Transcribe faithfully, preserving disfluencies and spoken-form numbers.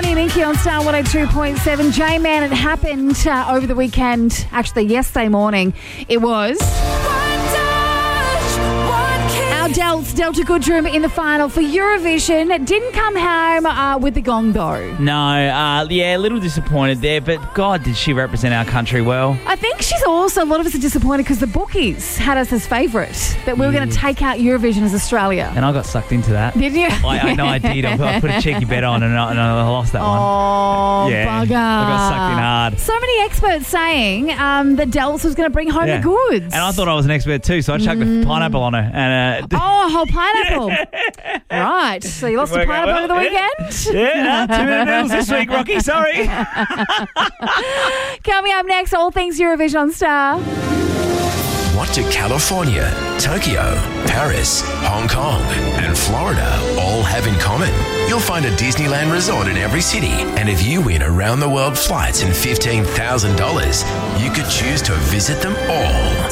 Tony and Inky on Star one oh two point seven. J-Man, it happened uh, over the weekend. Actually, yesterday morning it was. Our Delts, Delta Goodrum in the final for Eurovision. Didn't come home uh, with the gong though. No, uh, yeah, a little disappointed there, but God, did she represent our country well. I think she's also, a lot of us are disappointed because the bookies had us as favourite, that we were Yeah. going to take out Eurovision as Australia. And I got sucked into that. Did you? I, I know I did. I, I put a cheeky bet on and I, and I lost that one. Oh, Yeah, bugger. I got sucked in hard. So many experts saying um, that Delts was going to bring home Yeah. the goods. And I thought I was an expert too, so I chucked Mm. a pineapple on her. And uh, Oh, a whole pineapple. Right. So you lost a Work out pineapple over the well, weekend? yeah, no, two minute noodles this week, Rocky. Sorry. Coming up next, all things Eurovision on Star. What do California, Tokyo, Paris, Hong Kong, and Florida all have in common? You'll find a Disneyland resort in every city. And if you win around the world flights and fifteen thousand dollars, you could choose to visit them all.